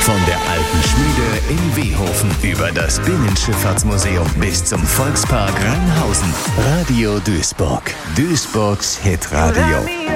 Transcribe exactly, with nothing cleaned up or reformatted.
Von der alten Schmiede in Wehofen über das Binnenschifffahrtsmuseum bis zum Volkspark Rheinhausen. Radio Duisburg. Duisburgs Hitradio.